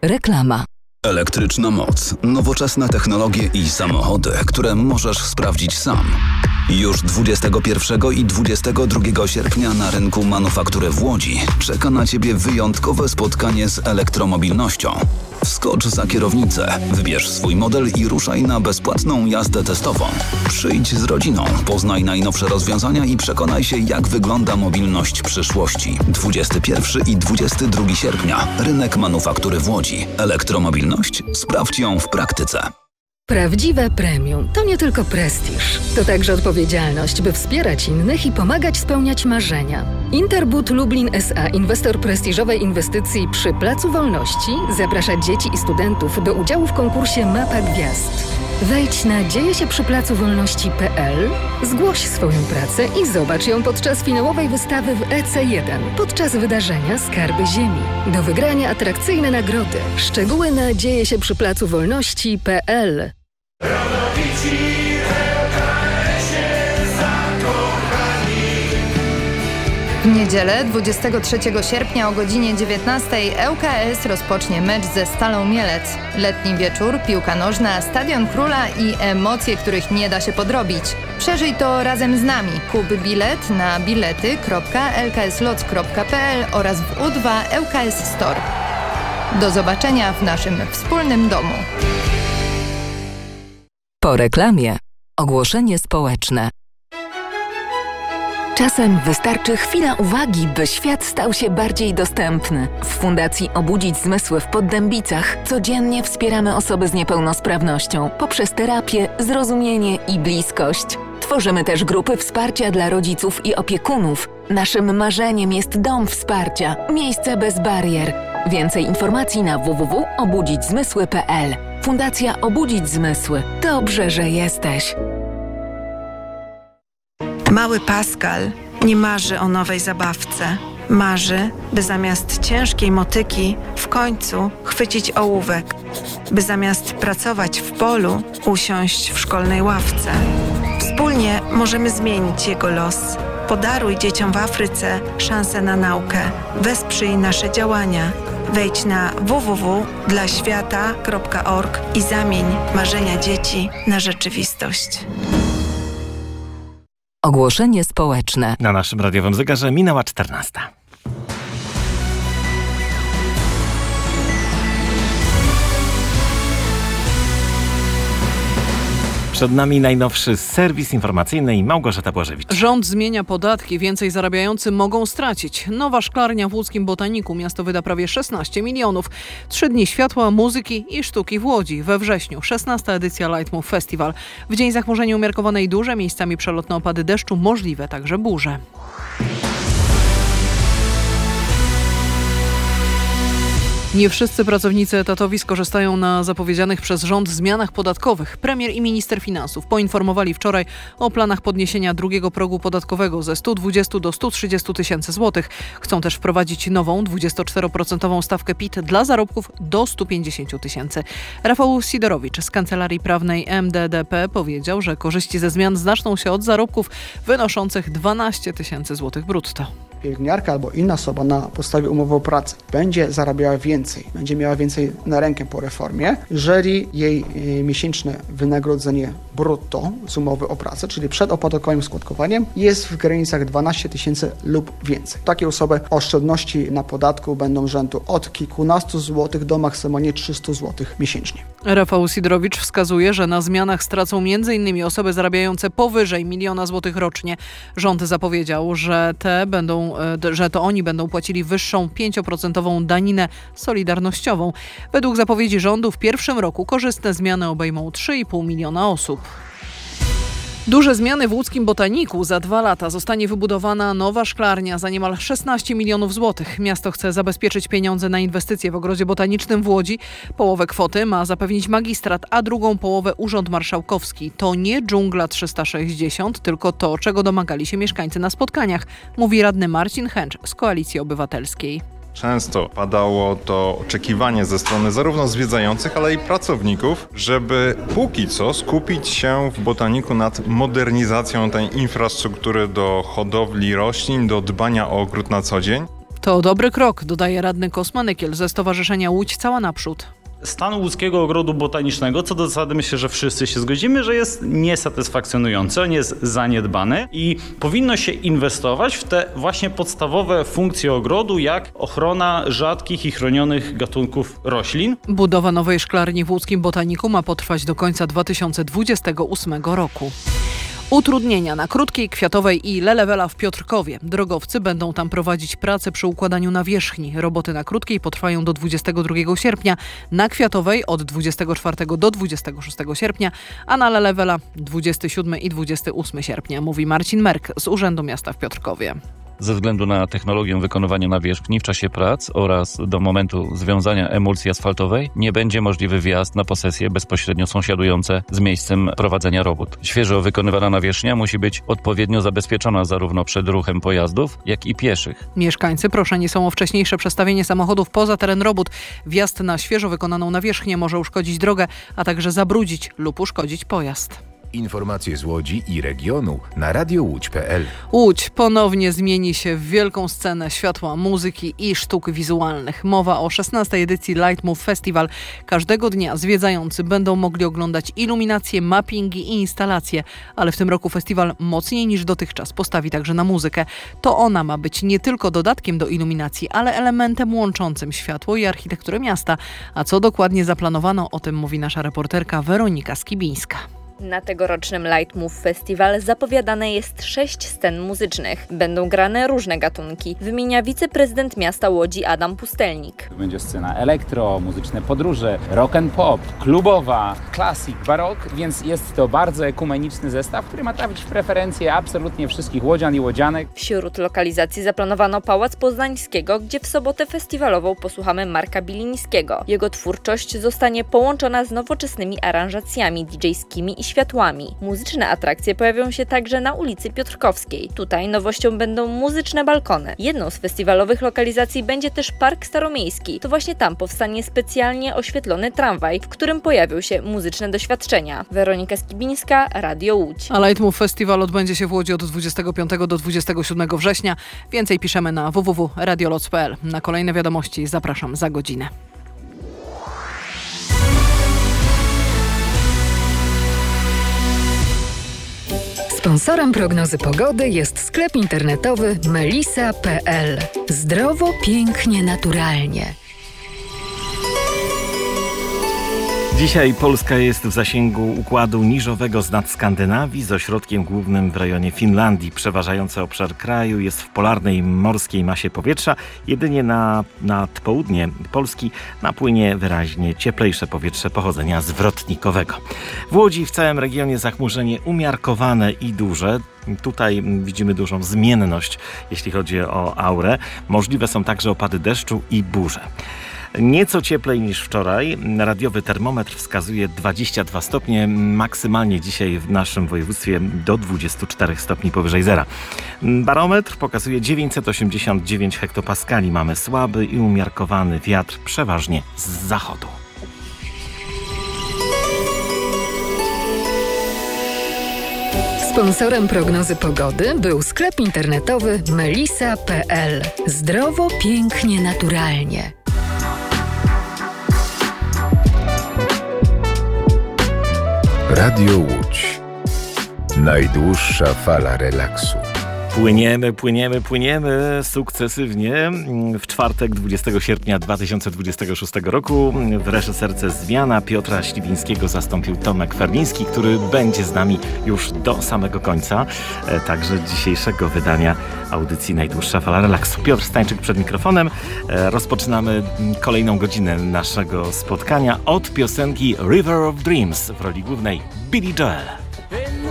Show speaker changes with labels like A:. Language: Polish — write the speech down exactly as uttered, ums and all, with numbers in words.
A: Reklama.
B: Elektryczna moc, nowoczesne technologie i samochody, które możesz sprawdzić sam. Już dwudziestego pierwszego i dwudziestego drugiego sierpnia na rynku manufaktury w Łodzi czeka na Ciebie wyjątkowe spotkanie z elektromobilnością. Wskocz za kierownicę, wybierz swój model i ruszaj na bezpłatną jazdę testową. Przyjdź z rodziną, poznaj najnowsze rozwiązania i przekonaj się, jak wygląda mobilność przyszłości. dwudziestego pierwszego i dwudziestego drugiego sierpnia. Rynek manufaktury w Łodzi. Elektromobilność? Sprawdź ją w praktyce.
A: Prawdziwe premium to nie tylko prestiż, to także odpowiedzialność, by wspierać innych i pomagać spełniać marzenia. Interbud Lublin S A, inwestor prestiżowej inwestycji przy Placu Wolności, zaprasza dzieci i studentów do udziału w konkursie Mapa Gwiazd. Wejdź na dzieje się przy placu wolności kropka p l, zgłoś swoją pracę i zobacz ją podczas finałowej wystawy w E C jeden, podczas wydarzenia Skarby Ziemi. Do wygrania atrakcyjne nagrody. Szczegóły na dzieje się przy placu wolności kropka p l.
C: W niedzielę dwudziestego trzeciego sierpnia o godzinie dziewiętnastej L K S rozpocznie mecz ze Stalą Mielec. Letni wieczór, piłka nożna, Stadion Króla i emocje, których nie da się podrobić. Przeżyj to razem z nami. Kup bilet na bilety kropka l k s lots kropka p l oraz w U dwa L K S Store. Do zobaczenia w naszym wspólnym domu.
A: Po reklamie ogłoszenie społeczne. Czasem wystarczy chwila uwagi, by świat stał się bardziej dostępny. W Fundacji Obudzić Zmysły w Poddębicach codziennie wspieramy osoby z niepełnosprawnością poprzez terapię, zrozumienie i bliskość. Tworzymy też grupy wsparcia dla rodziców i opiekunów. Naszym marzeniem jest dom wsparcia, miejsce bez barier. Więcej informacji na w w w kropka obudzić zmysły kropka p l. Fundacja Obudzić Zmysły. Dobrze, że jesteś.
D: Mały Pascal nie marzy o nowej zabawce. Marzy, by zamiast ciężkiej motyki w końcu chwycić ołówek. By zamiast pracować w polu usiąść w szkolnej ławce. Wspólnie możemy zmienić jego los. Podaruj dzieciom w Afryce szansę na naukę. Wesprzyj nasze działania. Wejdź na w w w kropka dla świata kropka org i zamień marzenia dzieci na rzeczywistość.
A: Ogłoszenie społeczne.
E: Na naszym radiowym zegarze minęła czternasta. Przed nami najnowszy serwis informacyjny i Małgorzata Błażewicz.
F: Rząd zmienia podatki, więcej zarabiający mogą stracić. Nowa szklarnia w łódzkim Botaniku. Miasto wyda prawie szesnaście milionów. Trzy dni światła, muzyki i sztuki w Łodzi. We wrześniu szesnasta edycja Light Move Festival. W dzień zachmurzenia umiarkowanej duże, miejscami przelotne opady deszczu, możliwe także burze. Nie wszyscy pracownicy etatowi skorzystają na zapowiedzianych przez rząd zmianach podatkowych. Premier i minister finansów poinformowali wczoraj o planach podniesienia drugiego progu podatkowego ze stu dwudziestu do stu trzydziestu tysięcy złotych. Chcą też wprowadzić nową dwudziestoczteroprocentową stawkę P I T dla zarobków do stu pięćdziesięciu tysięcy. Rafał Sidorowicz z Kancelarii Prawnej M D D P powiedział, że korzyści ze zmian zaczną się od zarobków wynoszących dwanaście tysięcy złotych brutto.
G: Pielęgniarka albo inna osoba na podstawie umowy o pracę będzie zarabiała więcej, będzie miała więcej na rękę po reformie, jeżeli jej y, miesięczne wynagrodzenie brutto z umowy o pracę, czyli przed opodatkowaniem i składkowaniem, jest w granicach dwanaście tysięcy lub więcej. Takie osoby oszczędności na podatku będą rzędu od kilkunastu złotych do maksymalnie trzystu złotych miesięcznie.
F: Rafał Sidorowicz wskazuje, że na zmianach stracą między innymi osoby zarabiające powyżej miliona złotych rocznie. Rząd zapowiedział, że te będą że to oni będą płacili wyższą pięcioprocentową daninę solidarnościową. Według zapowiedzi rządu w pierwszym roku korzystne zmiany obejmą trzy i pół miliona osób. Duże zmiany w łódzkim Botaniku. Za dwa lata zostanie wybudowana nowa szklarnia za niemal szesnaście milionów złotych. Miasto chce zabezpieczyć pieniądze na inwestycje w ogrodzie botanicznym w Łodzi. Połowę kwoty ma zapewnić magistrat, a drugą połowę Urząd Marszałkowski. To nie dżungla trzysta sześćdziesiąt, tylko to, czego domagali się mieszkańcy na spotkaniach, mówi radny Marcin Chęcz z Koalicji Obywatelskiej.
H: Często padało to oczekiwanie ze strony zarówno zwiedzających, ale i pracowników, żeby póki co skupić się w Botaniku nad modernizacją tej infrastruktury do hodowli roślin, do dbania o ogród na co dzień.
F: To dobry krok, dodaje radny Kosmanykiel ze Stowarzyszenia Łódź Cała Naprzód.
I: Stan Łódzkiego Ogrodu Botanicznego, co do zasady myślę, że wszyscy się zgodzimy, że jest niesatysfakcjonujący, on jest zaniedbany i powinno się inwestować w te właśnie podstawowe funkcje ogrodu, jak ochrona rzadkich i chronionych gatunków roślin.
F: Budowa nowej szklarni w łódzkim Botaniku ma potrwać do końca dwa tysiące dwudziestego ósmego roku. Utrudnienia na Krótkiej, Kwiatowej i Lelewela w Piotrkowie. Drogowcy będą tam prowadzić pracę przy układaniu nawierzchni. Roboty na Krótkiej potrwają do dwudziestego drugiego sierpnia, na Kwiatowej od dwudziestego czwartego do dwudziestego szóstego sierpnia, a na Lelewela dwudziestego siódmego i dwudziestego ósmego sierpnia, mówi Marcin Merk z Urzędu Miasta w Piotrkowie.
J: Ze względu na technologię wykonywania nawierzchni w czasie prac oraz do momentu związania emulsji asfaltowej nie będzie możliwy wjazd na posesje bezpośrednio sąsiadujące z miejscem prowadzenia robót. Świeżo wykonywana nawierzchnia musi być odpowiednio zabezpieczona zarówno przed ruchem pojazdów, jak i pieszych.
F: Mieszkańcy proszeni są o wcześniejsze przestawienie samochodów poza teren robót. Wjazd na świeżo wykonaną nawierzchnię może uszkodzić drogę, a także zabrudzić lub uszkodzić pojazd.
K: Informacje z Łodzi i regionu na radio łódź kropka p l.
F: Łódź ponownie zmieni się w wielką scenę światła, muzyki i sztuk wizualnych. Mowa o szesnastej edycji Light Move Festival. Każdego dnia zwiedzający będą mogli oglądać iluminacje, mappingi i instalacje, ale w tym roku festiwal mocniej niż dotychczas postawi także na muzykę. To ona ma być nie tylko dodatkiem do iluminacji, ale elementem łączącym światło i architekturę miasta. A co dokładnie zaplanowano, o tym mówi nasza reporterka Weronika Skibińska.
L: Na tegorocznym Light Move Festival zapowiadane jest sześć scen muzycznych. Będą grane różne gatunki, wymienia wiceprezydent miasta Łodzi Adam Pustelnik.
M: Będzie scena elektro, muzyczne podróże, rock and pop, klubowa, klasik, barok, więc jest to bardzo ekumeniczny zestaw, który ma trafić w preferencje absolutnie wszystkich łodzian i łodzianek.
L: Wśród lokalizacji zaplanowano Pałac Poznańskiego, gdzie w sobotę festiwalową posłuchamy Marka Bilińskiego. Jego twórczość zostanie połączona z nowoczesnymi aranżacjami didżejskimi i światłami. Muzyczne atrakcje pojawią się także na ulicy Piotrkowskiej. Tutaj nowością będą muzyczne balkony. Jedną z festiwalowych lokalizacji będzie też Park Staromiejski. To właśnie tam powstanie specjalnie oświetlony tramwaj, w którym pojawią się muzyczne doświadczenia. Weronika Skibińska, Radio Łódź.
F: A Light Move Festival odbędzie się w Łodzi od dwudziestego piątego do dwudziestego siódmego września. Więcej piszemy na w w w kropka radioloc kropka p l. Na kolejne wiadomości zapraszam za godzinę.
A: Sponsorem prognozy pogody jest sklep internetowy melisa kropka p l. Zdrowo, pięknie, naturalnie.
E: Dzisiaj Polska jest w zasięgu układu niżowego z nad Skandynawii z ośrodkiem głównym w rejonie Finlandii. Przeważający obszar kraju jest w polarnej morskiej masie powietrza. Jedynie na, nad południe Polski napłynie wyraźnie cieplejsze powietrze pochodzenia zwrotnikowego. W Łodzi w całym regionie zachmurzenie umiarkowane i duże. Tutaj widzimy dużą zmienność, jeśli chodzi o aurę. Możliwe są także opady deszczu i burze. Nieco cieplej niż wczoraj. Radiowy termometr wskazuje dwadzieścia dwa stopnie, maksymalnie dzisiaj w naszym województwie do dwudziestu czterech stopni powyżej zera. Barometr pokazuje dziewięćset osiemdziesiąt dziewięć hektopaskali. Mamy słaby i umiarkowany wiatr, przeważnie z zachodu.
A: Sponsorem prognozy pogody był sklep internetowy melisa kropka p l. Zdrowo, pięknie, naturalnie.
K: Radio Łódź. Najdłuższa fala relaksu.
E: Płyniemy, płyniemy, płyniemy sukcesywnie. W czwartek, dwudziestego sierpnia dwa tysiące dwudziestego szóstego roku w reżyserce Zmiana Piotra Śliwińskiego zastąpił Tomek Ferliński, który będzie z nami już do samego końca, także dzisiejszego wydania audycji Najdłuższa fala relaksu. Piotr Stańczyk przed mikrofonem. Rozpoczynamy kolejną godzinę naszego spotkania od piosenki River of Dreams w roli głównej Billy Joel.